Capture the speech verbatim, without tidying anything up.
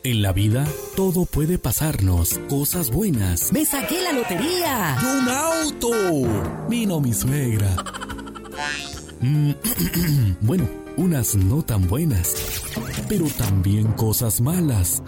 En la vida, todo puede pasarnos. Cosas buenas. ¡Me saqué la lotería! ¡Y un auto! Vino mi suegra. Mm, bueno, unas no tan buenas, pero también cosas malas.